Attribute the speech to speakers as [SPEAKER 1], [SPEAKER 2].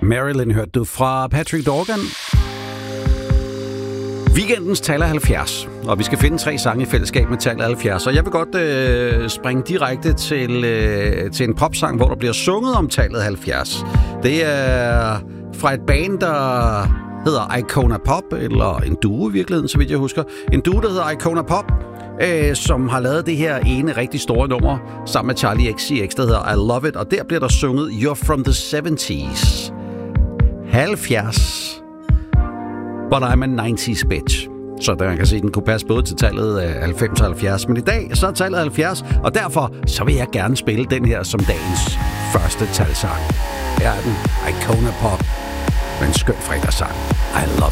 [SPEAKER 1] Marilyn hørte du fra Patrick Dorgan. Weekendens tal er 70, og vi skal finde 3 sange i fællesskab med tal 70. Og jeg vil godt springe direkte til en popsang, hvor der bliver sunget om tallet 70. Det er fra et band, der hedder Icona Pop, eller en duo i virkeligheden, så vidt jeg husker. En duo, der hedder Icona Pop, som har lavet det her ene rigtig store nummer sammen med Charlie XCX, der hedder I Love It, og der bliver der sunget You're from the 70's. 70. But I'm a 90's bitch. Så der man kan sige, at den kunne passe både til tallet 90 og 70. Men i dag så er tallet 70, og derfor så vil jeg gerne spille den her som dagens første talsang. Her er den, Icona Pop, med en skøn fredagssang. I Love